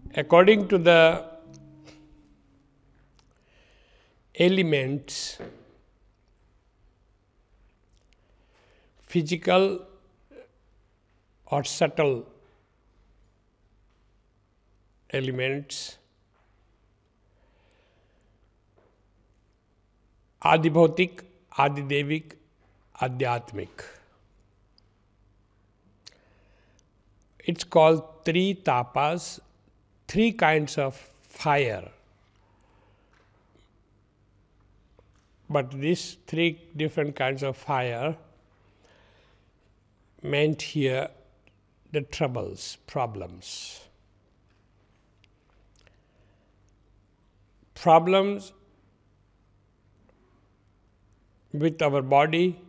According to the elements, physical or subtle elements, Adibhautik, Adidevik, Adhyatmik. It's called three tapas, three kinds of fire. But these three different kinds of fire meant here the troubles, problems. Problems with our body,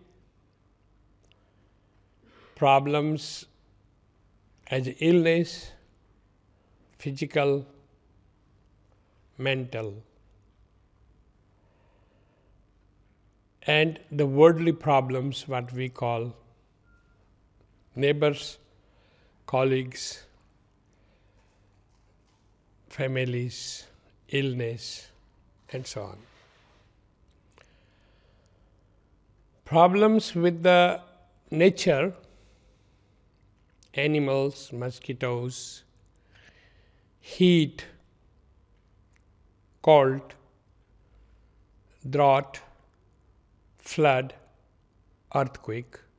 problems as illness, physical, mental, and the worldly problems, what we call neighbors, colleagues, families, illness, and so on. Problems with the nature, animals, mosquitoes, heat, cold, drought, flood, earthquake.